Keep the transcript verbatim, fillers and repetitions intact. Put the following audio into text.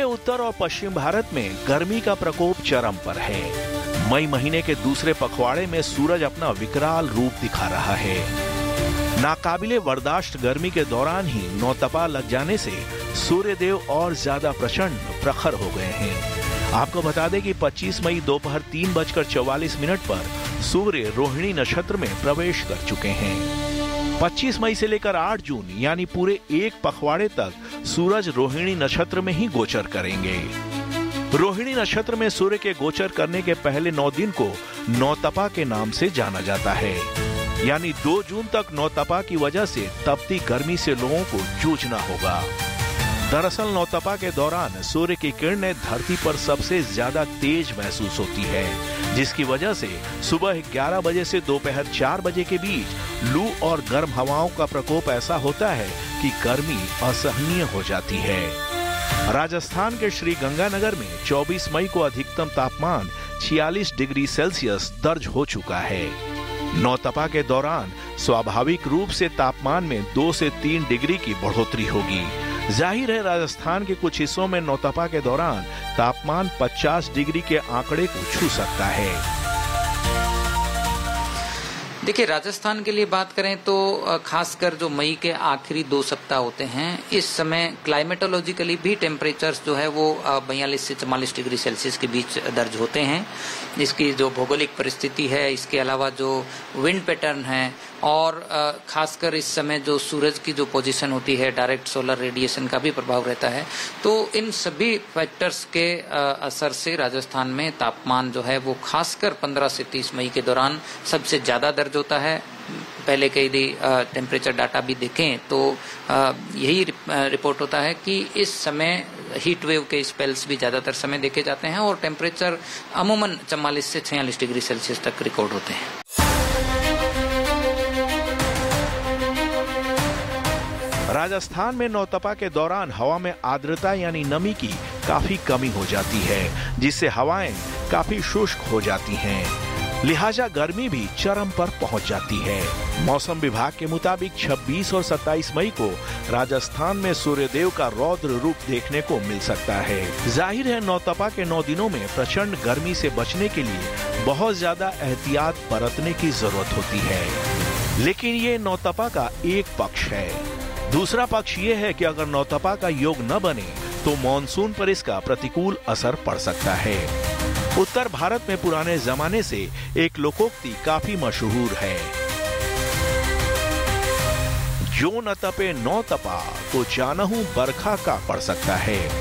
उत्तर और पश्चिम भारत में गर्मी का प्रकोप चरम पर है। मई महीने के दूसरे पखवाड़े में सूरज अपना विकराल रूप दिखा रहा है। नाकाबिले बर्दाश्त गर्मी के दौरान ही नौतपा लग जाने से सूर्यदेव और ज्यादा प्रचंड प्रखर हो गए हैं। आपको बता दें कि पच्चीस मई दोपहर तीन बजकर चौवालीस मिनट पर सूर्य रोहिणी नक्षत्र में प्रवेश कर चुके हैं। पच्चीस मई से लेकर आठ जून यानी पूरे एक पखवाड़े तक सूरज रोहिणी नक्षत्र में ही गोचर करेंगे। रोहिणी नक्षत्र में सूर्य के गोचर करने के पहले नौ दिन को नौतपा के नाम से जाना जाता है, यानी दो जून तक नौतपा की वजह से तपती गर्मी से लोगों को जूझना होगा। दरअसल नौतपा के दौरान सूर्य की किरणें धरती पर सबसे ज्यादा तेज महसूस होती है, जिसकी वजह से सुबह ग्यारह बजे से दोपहर चार बजे के बीच लू और गर्म हवाओं का प्रकोप ऐसा होता है कि गर्मी असहनीय हो जाती है। राजस्थान के श्री गंगानगर में चौबीस मई को अधिकतम तापमान छियालीस डिग्री सेल्सियस दर्ज हो चुका है। नौतपा के दौरान स्वाभाविक रूप से तापमान में दो से तीन डिग्री की बढ़ोतरी होगी। जाहिर है राजस्थान के कुछ हिस्सों में नौतपा के दौरान तापमान पचास डिग्री के आंकड़े को छू सकता है। देखिए, राजस्थान के लिए बात करें तो खासकर जो मई के आखिरी दो सप्ताह होते हैं, इस समय क्लाइमेटोलॉजिकली भी टेम्परेचर्स जो है वो बयालीस से चवालीस डिग्री सेल्सियस के बीच दर्ज होते हैं। इसकी जो भौगोलिक परिस्थिति है, इसके अलावा जो विंड पैटर्न है और खासकर इस समय जो सूरज की जो पोजीशन होती है, डायरेक्ट सोलर रेडिएशन का भी प्रभाव रहता है। तो इन सभी फैक्टर्स के असर से राजस्थान में तापमान जो है वो खासकर पंद्रह से तीस मई के दौरान सबसे ज्यादा दर्ज होता है। पहले के यदि टेम्परेचर डाटा भी देखें तो यही रिपोर्ट होता है कि इस समय हीट वेव के स्पेल्स भी ज्यादातर समय देखे जाते हैं और टेम्परेचर अमूमन चवालीस से छियालीस डिग्री सेल्सियस तक रिकॉर्ड होते हैं। राजस्थान में नौतपा के दौरान हवा में आर्द्रता यानी नमी की काफी कमी हो जाती है, जिससे हवाएं काफी शुष्क हो जाती हैं। लिहाजा गर्मी भी चरम पर पहुंच जाती है। मौसम विभाग के मुताबिक छब्बीस और सत्ताईस मई को राजस्थान में सूर्यदेव का रौद्र रूप देखने को मिल सकता है। जाहिर है नौतपा के नौ दिनों में प्रचंड गर्मी से बचने के लिए बहुत ज्यादा एहतियात बरतने की जरूरत होती है। लेकिन ये नौतपा का एक पक्ष है। दूसरा पक्ष ये है कि अगर नौतपा का योग न बने तो मॉनसून पर इसका प्रतिकूल असर पड़ सकता है। उत्तर भारत में पुराने जमाने से एक लोकोक्ति काफी मशहूर है, जो न तपे नौ तपा तो जानहू बरखा का पड़ सकता है।